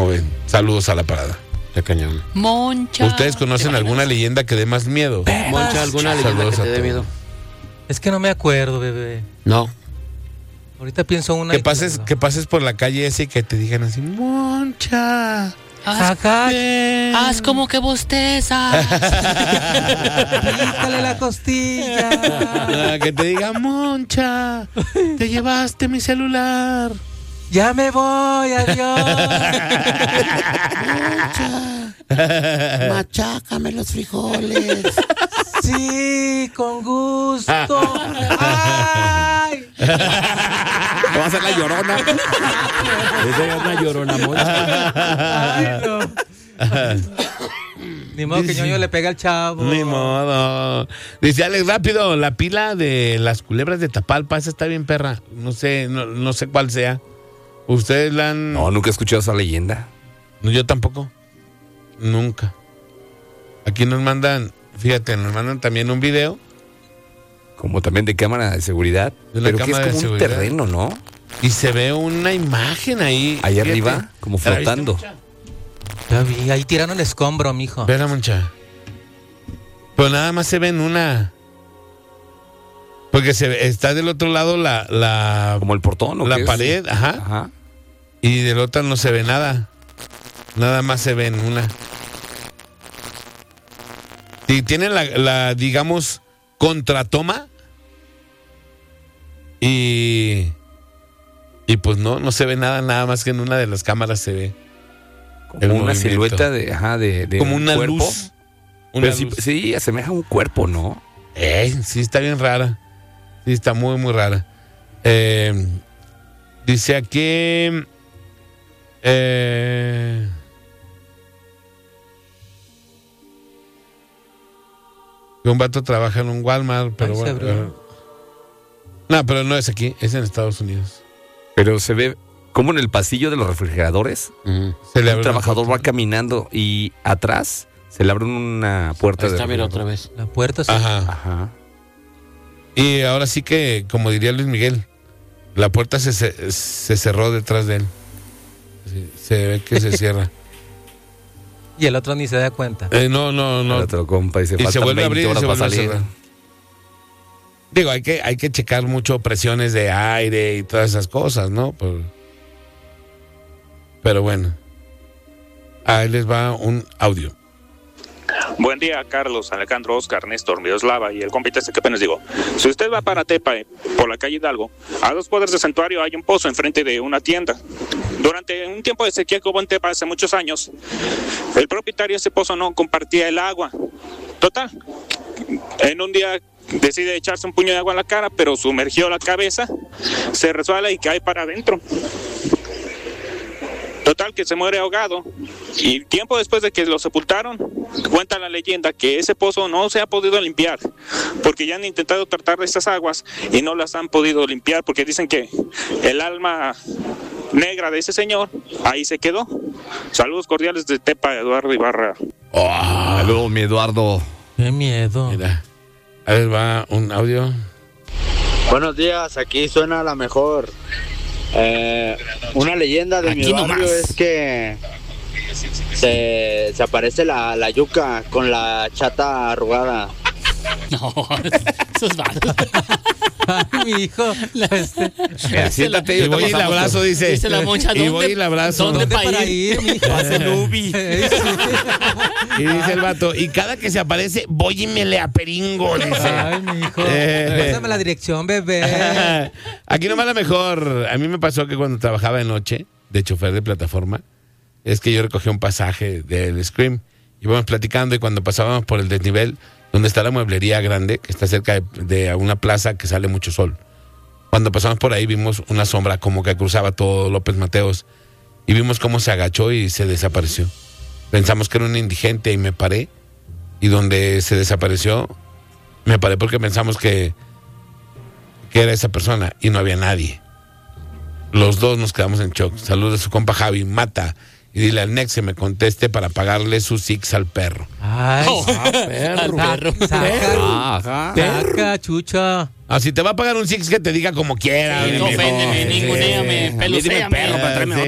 ¿Cómo ven? Saludos a la parada. Qué cañón. Moncha. ¿Ustedes conocen alguna leyenda que dé más miedo? Moncha, ¿alguna leyenda que Saludos a te dé todos. miedo? Es que no me acuerdo, bebé. No. Ahorita pienso una. Que pases por la calle ese y que te digan así, Moncha. Haz como que bostezas. Pícale la costilla. Que te diga, Moncha, te llevaste mi celular. Ya me voy, adiós. Machácame los frijoles. Sí, con gusto. ¡Ay! Vamos a hacer la llorona. Esa es la llorona, Moncha. Ay, no. Ni modo que ñoño le pega al chavo. Ni modo. Dice Alex, rápido, la pila de las culebras de Tapalpa, esa está bien perra. No sé cuál sea. ¿Ustedes la han...? No, nunca he escuchado esa leyenda. No, yo tampoco. Nunca. Aquí nos mandan también un video. Como también de cámara de seguridad. De la pero que es cámara de como un seguridad. terreno, ¿no? Y se ve una imagen ahí. Ahí Fíjate. arriba, como ¿La viste, flotando. Moncha? Ya vi, ahí tiraron el escombro, mijo. Espera, Moncha. Pero nada más se ven una. Porque está del otro lado la Como el portón, ¿o la qué es? pared, ajá. Ajá. Y del otro no se ve nada. Nada más se ven una. Y tienen la digamos, contratoma. Y pues no se ve nada más que en una de las cámaras se ve. Como El una movimiento. silueta de Como un una cuerpo. luz. Una Pero luz. sí, asemeja a un cuerpo, ¿no? Sí, está bien rara. Sí, está muy, muy rara. Dice aquí... que un vato trabaja en un Walmart, pero Ay, se bueno. abrió. No, pero no es aquí, es en Estados Unidos. Pero se ve como en el pasillo de los refrigeradores. Se le abre Un una trabajador puerta. va caminando y atrás se le abre una puerta. Está bien de otra vez. La puerta sí. Ajá. Ajá. Y ahora sí que, como diría Luis Miguel, la puerta se cerró detrás de él. Sí, se ve que se cierra. Y el otro ni se da cuenta. No. El otro compa dice, Y se faltan vuelve a 20 abrir y horas se para vuelve a salir. cerrar. Digo, hay que checar mucho presiones de aire y todas esas cosas, ¿no? Pero bueno. Ahí les va un audio. Buen día, Carlos, Alejandro, Oscar, Néstor, Miroslava y el compita que apenas digo. Si usted va para Tepa, por la calle Hidalgo, a 2 cuadras del santuario hay un pozo enfrente de una tienda. Durante un tiempo de sequía que hubo en Tepa hace muchos años, el propietario de ese pozo no compartía el agua. Total, en un día decide echarse un puño de agua en la cara, pero sumergió la cabeza, se resbala y cae para adentro. Total, que se muere ahogado. Y tiempo después de que lo sepultaron, cuenta la leyenda que ese pozo no se ha podido limpiar, porque ya han intentado tratar de esas aguas y no las han podido limpiar, porque dicen que el alma negra de ese señor ahí se quedó. Saludos cordiales de Tepa, Eduardo Ibarra. Saludos, mi Eduardo. Qué miedo. Mira, ahí les va un audio. Buenos días, aquí suena la mejor. Una leyenda de Aquí mi barrio nomás. es que se aparece la yuca con la chata arrugada. No, eso es malo. Ay, mi hijo. Siéntate. Y voy y la abrazo, dice. Dice la Moncha, Y voy y la abrazo. ¿Dónde ¿Dónde para para ir? ir, mijo? Pase Nubi. Y dice el vato, y cada que se aparece, voy y me le aperingo, dice. Ay, mi hijo. Pásame la dirección, bebé. Aquí nomás la mejor. A mí me pasó que cuando trabajaba de noche, de chofer de plataforma, es que yo recogía un pasaje del Scream. Íbamos platicando y cuando pasábamos por el desnivel, donde está la mueblería grande, que está cerca de una plaza que sale mucho sol. Cuando pasamos por ahí vimos una sombra como que cruzaba todo López Mateos y vimos cómo se agachó y se desapareció. Pensamos que era un indigente y me paré. Y donde se desapareció, me paré porque pensamos que era esa persona y no había nadie. Los dos nos quedamos en shock. Saludos de su compa Javi, mata. Y dile al Nex que me conteste para pagarle su six al perro. Ay, Perro. Saca, chucha. Ah, si te va a pagar un six, que te diga como quiera. No, oféndeme, ninguneame, pelucéame. Dime perro para traerme